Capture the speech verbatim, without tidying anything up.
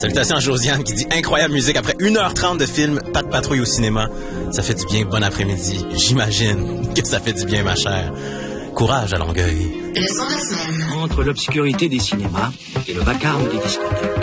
Salutations à Josiane qui dit incroyable musique après une heure trente de film, pas de patrouille au cinéma. Ça fait du bien, bon après-midi. J'imagine que ça fait du bien, ma chère. Courage à Longueuil. Le son de la semaine. Entre l'obscurité des cinémas et le vacarme des discothèques.